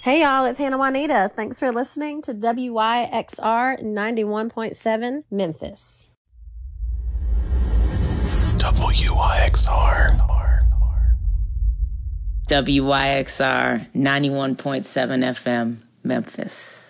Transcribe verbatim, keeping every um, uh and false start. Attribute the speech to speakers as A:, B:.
A: Hey y'all, it's Hannah Juanita. Thanks for listening to W Y X R ninety-one point seven Memphis.
B: W Y X R.
C: W Y X R ninety-one point seven F M Memphis.